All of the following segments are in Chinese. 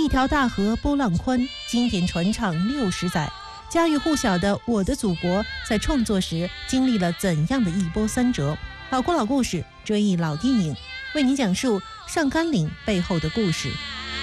一条大河波浪宽，经典传唱60载，家喻户晓的《我的祖国》在创作时经历了怎样的一波三折？老国老故事，追忆老电影，为您讲述上甘岭背后的故事。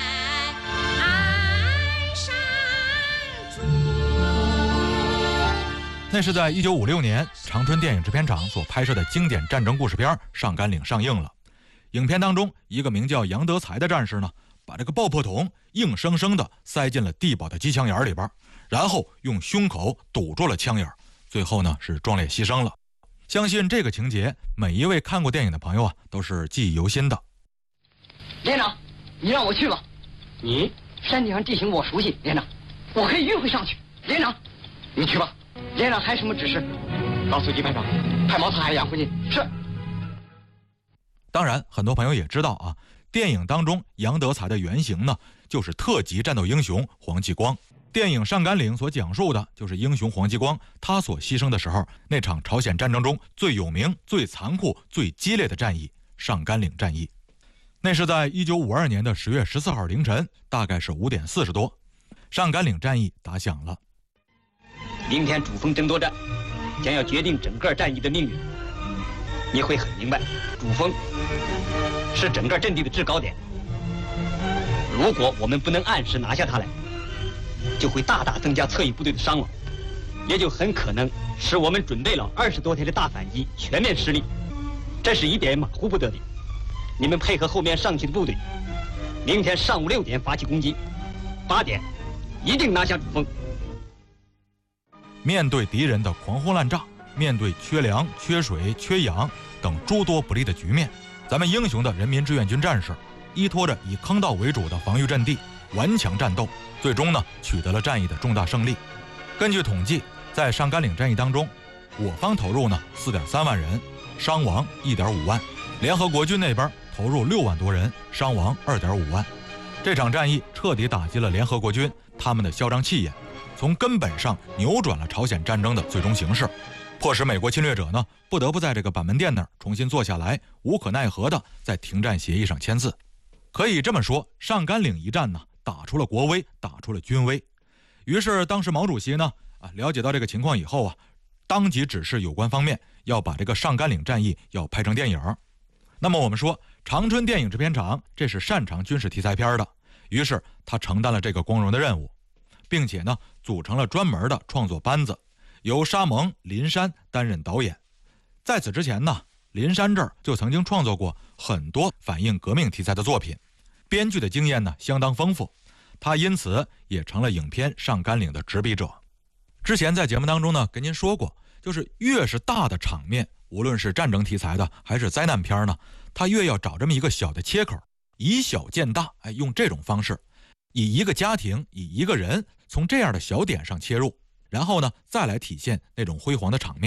那是在1956年，长春电影制片厂所拍摄的经典战争故事片《上甘岭》上映了。影片当中，一个名叫杨德才的战士呢，把这个爆破筒硬生生地塞进了地保的机枪眼里边，然后用胸口堵住了枪眼，最后呢是壮烈牺牲了。相信这个情节，每一位看过电影的朋友啊，都是记忆犹新的。 连长，你让我去吧。你山顶上地形我熟悉，连长，我可以迂回上去。连长，你去吧。连长还什么指示？告诉机排长，派毛特海养回去。是。 当然，很多朋友也知道啊，电影当中杨德才的原型呢，就是特级战斗英雄黄继光。电影《上甘岭》所讲述的就是英雄黄继光他所牺牲的时候那场朝鲜战争中最有名、最残酷、最激烈的战役——上甘岭战役。那是在1952年的10月14号凌晨，大概是5点40多，上甘岭战役打响了。 明天主峰争夺战将要决定整个战役的命运。你会很明白，主峰是整个阵地的制高点。如果我们不能按时拿下它来，就会大大增加侧翼部队的伤亡，也就很可能使我们准备了20多天的大反击全面失利。这是一点马虎不得的。你们配合后面上去的部队，明天上午6点发起攻击，8点一定拿下主峰。 面对敌人的狂轰滥炸，面对缺粮、缺水、缺氧等诸多不利的局面，咱们英雄的人民志愿军战士依托着以坑道为主的防御阵地，顽强战斗，最终呢取得了战役的重大胜利。根据统计，在上甘岭战役当中，我方投入呢4.3万人，伤亡1.5万；联合国军那边投入6万多人，伤亡2.5万。这场战役彻底打击了联合国军他们的嚣张气焰，从根本上扭转了朝鲜战争的最终形势，迫使美国侵略者呢不得不在这个板门店那儿重新坐下来，无可奈何的在停战协议上签字。可以这么说，上甘岭一战呢打出了国威，打出了军威。于是当时毛主席呢了解到这个情况以后啊，当即指示有关方面要把这个上甘岭战役要拍成电影。那么我们说，长春电影制片厂这是擅长军事题材片的，于是他承担了这个光荣的任务，并且呢组成了专门的创作班子，由沙蒙、林山担任导演。在此之前呢，林山这儿就曾经创作过很多反映革命题材的作品，编剧的经验呢相当丰富，他因此也成了影片《上甘岭》的执笔者。之前在节目当中呢跟您说过，就是越是大的场面，无论是战争题材的还是灾难片呢，他越要找这么一个小的切口，以小见大，用这种方式，以一个家庭，以一个人，从这样的小点上切入，然后呢再来体现那种辉煌的场面。